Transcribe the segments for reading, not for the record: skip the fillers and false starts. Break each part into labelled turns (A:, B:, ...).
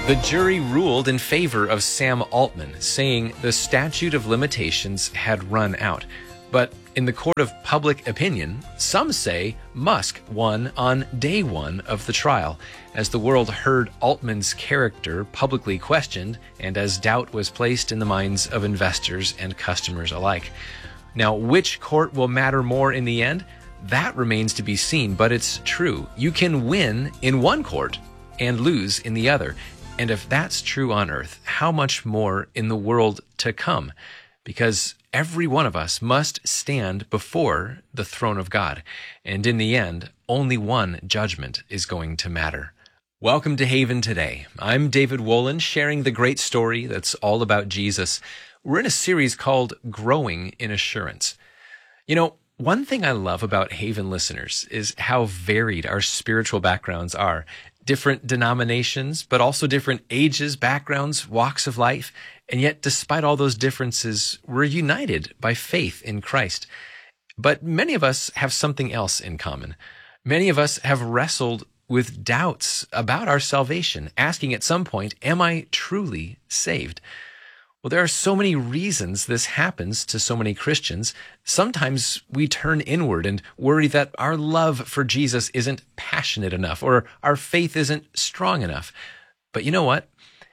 A: The jury ruled in favor of Sam Altman, saying the statute of limitations had run out. But in the court of public opinion, some say Musk won on day one of the trial, as the world heard Altman's character publicly questioned and as doubt was placed in the minds of investors and customers alike. Now, which court will matter more in the end? That remains to be seen, but it's true. You can win in one court and lose in the other. And if that's true on earth, how much more in the world to come? Because every one of us must stand before the throne of God. And in the end, only one judgment is going to matter. Welcome to Haven Today. I'm David Wolin, sharing the great story that's all about Jesus. We're in a series called Growing in Assurance. You know, one thing I love about Haven listeners is how varied our spiritual backgrounds are. Different denominations, but also different ages, backgrounds, walks of life. And yet, despite all those differences, we're united by faith in Christ. But many of us have something else in common. Many of us have wrestled with doubts about our salvation, asking at some point, am I truly saved? Well, there are so many reasons this happens to so many Christians. Sometimes we turn inward and worry that our love for Jesus isn't passionate enough or our faith isn't strong enough. But you know what?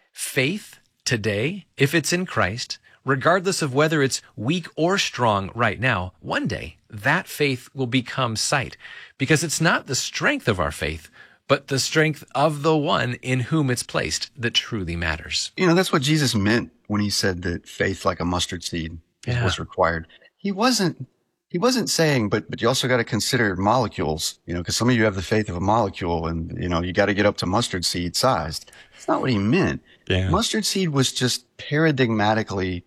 A: Faith today, if it's in Christ, regardless of whether it's weak or strong right now, one day that faith will become sight, because it's not the strength of our faith, but the strength of the one in whom it's placed that truly matters.
B: You know, that's what Jesus meant when he said that faith like a mustard seed was required. He wasn't saying, but you also got to consider molecules, you know, because some of you have the faith of a molecule and, you know, you got to get up to mustard seed sized. That's not what he meant. Yeah. Mustard seed was just paradigmatically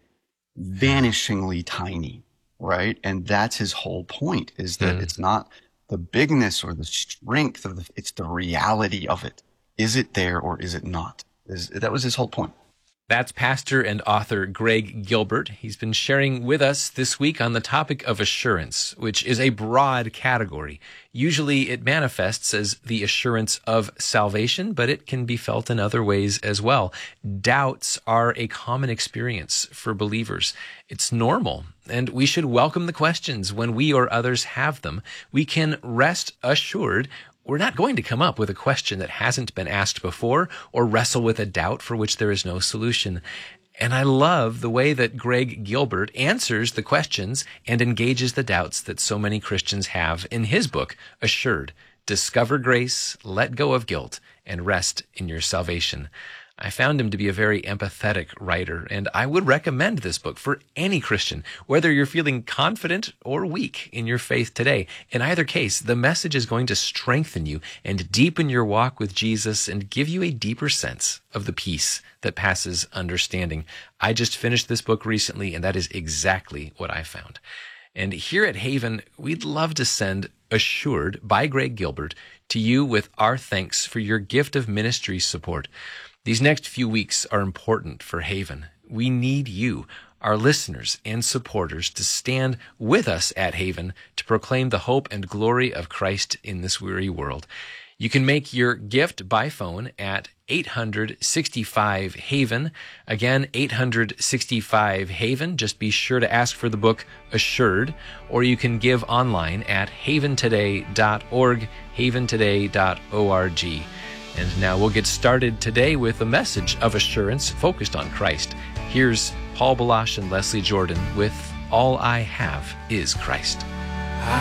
B: vanishingly tiny, right? And that's his whole point, is that it's not the bigness or the strength of it's the reality of it. Is it there or is it not? That was his whole point.
A: That's pastor and author Greg Gilbert. He's been sharing with us this week on the topic of assurance, which is a broad category. Usually it manifests as the assurance of salvation, but it can be felt in other ways as well. Doubts are a common experience for believers. It's normal, and we should welcome the questions when we or others have them. We can rest assured we're not going to come up with a question that hasn't been asked before or wrestle with a doubt for which there is no solution. And I love the way that Greg Gilbert answers the questions and engages the doubts that so many Christians have in his book, Assured: Discover Grace, Let Go of Guilt, and Rest in Your Salvation. I found him to be a very empathetic writer, and I would recommend this book for any Christian, whether you're feeling confident or weak in your faith today. In either case, the message is going to strengthen you and deepen your walk with Jesus and give you a deeper sense of the peace that passes understanding. I just finished this book recently, and that is exactly what I found. And here at Haven, we'd love to send Assured by Greg Gilbert to you with our thanks for your gift of ministry support. These next few weeks are important for Haven. We need you, our listeners and supporters, to stand with us at Haven to proclaim the hope and glory of Christ in this weary world. You can make your gift by phone at 865-HAVEN. Again, 865-HAVEN. Just be sure to ask for the book Assured, or you can give online at haventoday.org, haventoday.org. And now we'll get started today with a message of assurance focused on Christ. Here's Paul Balash and Leslie Jordan with All I Have Is Christ.